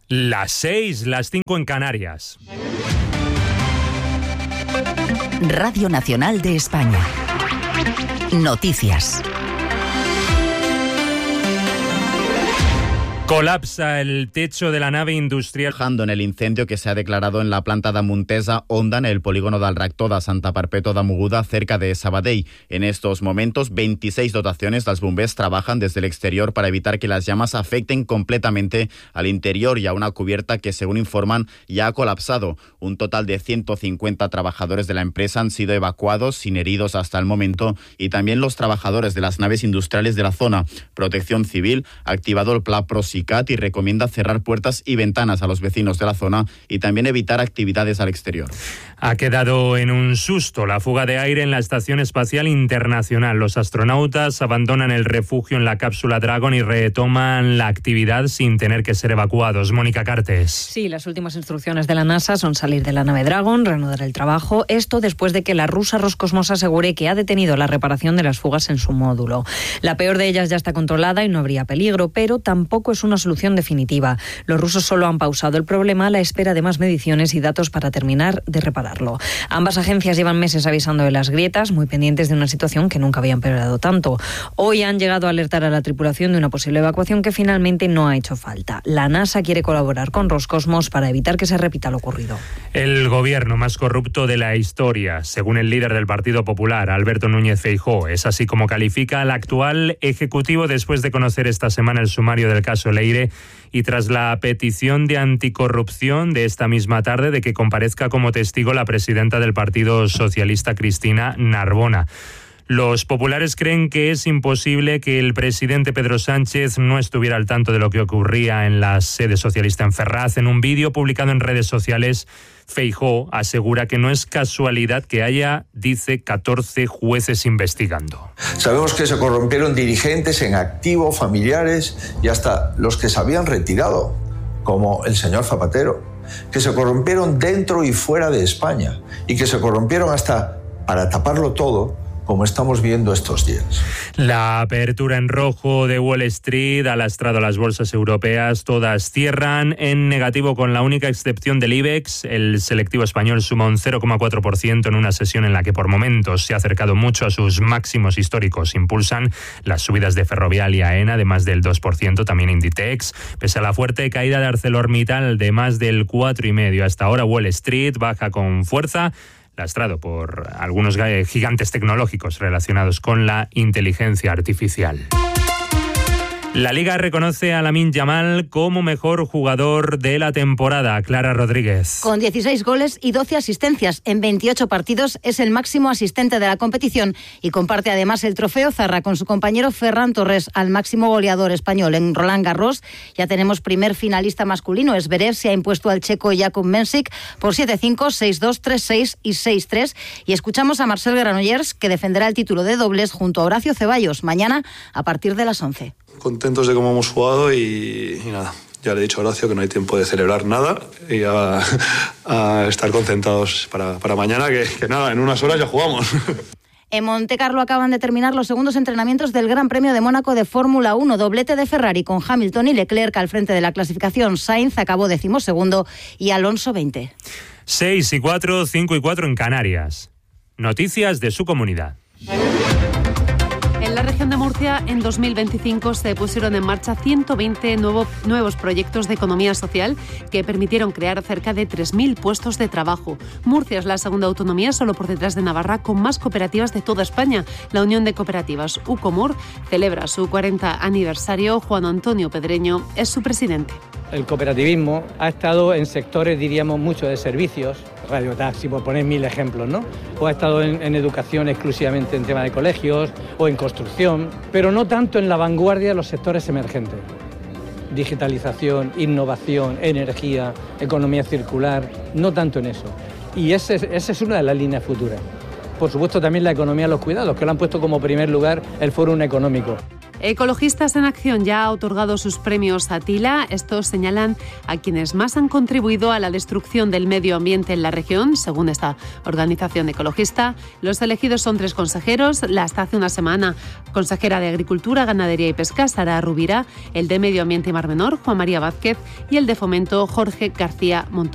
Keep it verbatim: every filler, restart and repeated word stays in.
Las seis, las cinco en Canarias. Radio Nacional de España. Noticias. Colapsa el techo de la nave industrial. En el incendio que se ha declarado en la planta de Montesa Honda, en el polígono del reactor de Santa Perpètua de Mogoda, cerca de Sabadell. En estos momentos, veintiséis dotaciones dels bombers trabajan desde el exterior para evitar que las llamas afecten completamente al interior y a una cubierta que, según informan, ya ha colapsado. Un total de ciento cincuenta trabajadores de la empresa han sido evacuados sin heridos hasta el momento, y también los trabajadores de las naves industriales de la zona. Protección Civil ha activado el Plan Procicat y recomienda cerrar puertas y ventanas a los vecinos de la zona y también evitar actividades al exterior. Ha quedado en un susto la fuga de aire en la Estación Espacial Internacional. Los astronautas abandonan el refugio en la cápsula Dragon y retoman la actividad sin tener que ser evacuados. Mónica Cartes. Sí, las últimas instrucciones de la NASA son salir de la nave Dragon, reanudar el trabajo. Esto después de que la rusa Roscosmos asegure que ha detenido la reparación de las fugas en su módulo. La peor de ellas ya está controlada y no habría peligro, pero tampoco es una solución definitiva. Los rusos solo han pausado el problema a la espera de más mediciones y datos para terminar de repararlo. Ambas agencias llevan meses avisando de las grietas, muy pendientes de una situación que nunca había empeorado tanto. Hoy han llegado a alertar a la tripulación de una posible evacuación que finalmente no ha hecho falta. La NASA quiere colaborar con Roscosmos para evitar que se repita lo ocurrido. El gobierno más corrupto de la historia, según el líder del Partido Popular, Alberto Núñez Feijóo. Es así como califica al actual ejecutivo después de conocer esta semana el sumario del caso Leire y tras la petición de anticorrupción de esta misma tarde de que comparezca como testigo la presidenta del Partido Socialista, Cristina Narbona. Los populares creen que es imposible que el presidente Pedro Sánchez no estuviera al tanto de lo que ocurría en la sede socialista en Ferraz. En un vídeo publicado en redes sociales, Feijóo asegura que no es casualidad que haya, dice, catorce jueces investigando. Sabemos que se corrompieron dirigentes en activo, familiares y hasta los que se habían retirado, como el señor Zapatero, que se corrompieron dentro y fuera de España y que se corrompieron hasta para taparlo todo, como estamos viendo estos días. La apertura en rojo de Wall Street ha lastrado las bolsas europeas. Todas cierran en negativo con la única excepción del IBEX. El selectivo español suma un cero coma cuatro por ciento en una sesión en la que por momentos se ha acercado mucho a sus máximos históricos. Impulsan las subidas de Ferrovial y AENA de más del dos por ciento, también Inditex. Pese a la fuerte caída de ArcelorMittal de más del cuatro coma cinco por ciento. Hasta ahora Wall Street baja con fuerza, lastrado por algunos gigantes tecnológicos relacionados con la inteligencia artificial. La Liga reconoce a Lamine Yamal como mejor jugador de la temporada. Clara Rodríguez. Con dieciséis goles y doce asistencias en veintiocho partidos, es el máximo asistente de la competición y comparte además el trofeo Zarra con su compañero Ferran Torres al máximo goleador español. En Roland Garros ya tenemos primer finalista masculino. Zverev se ha impuesto al checo Jakub Mensik por siete cinco, seis dos, tres seis y seis tres. Y escuchamos a Marcel Granollers, que defenderá el título de dobles junto a Horacio Ceballos mañana a partir de las once. Contentos de cómo hemos jugado y, y nada, ya le he dicho a Horacio que no hay tiempo de celebrar nada y a, a estar concentrados para, para mañana, que, que nada, en unas horas ya jugamos. En Montecarlo acaban de terminar los segundos entrenamientos del Gran Premio de Mónaco de Fórmula uno, doblete de Ferrari con Hamilton y Leclerc al frente de la clasificación. Sainz acabó decimosegundo y Alonso veinte. seis y cuatro, cinco y cuatro en Canarias. Noticias de su comunidad. En la región de Murcia, en dos mil veinticinco se pusieron en marcha ciento veinte nuevo, nuevos proyectos de economía social que permitieron crear cerca de tres mil puestos de trabajo. Murcia es la segunda autonomía, solo por detrás de Navarra, con más cooperativas de toda España. La Unión de Cooperativas Ucomur celebra su cuarenta aniversario. Juan Antonio Pedreño es su presidente. El cooperativismo ha estado en sectores, diríamos, mucho de servicios, radiotaxi, por poner mil ejemplos, ¿no? O ha estado en, en educación exclusivamente en tema de colegios o en construcción, pero no tanto en la vanguardia de los sectores emergentes. Digitalización, innovación, energía, economía circular, no tanto en eso. Y esa es, esa es una de las líneas futuras. Por supuesto, también la economía de los cuidados, que lo han puesto como primer lugar el Fórum Económico. Ecologistas en Acción ya ha otorgado sus premios a Tila. Estos señalan a quienes más han contribuido a la destrucción del medio ambiente en la región, según esta organización ecologista. Los elegidos son tres consejeros. La hasta hace una semana consejera de Agricultura, Ganadería y Pesca, Sara Rubira, el de Medio Ambiente y Mar Menor, Juan María Vázquez, y el de Fomento, Jorge García Montón.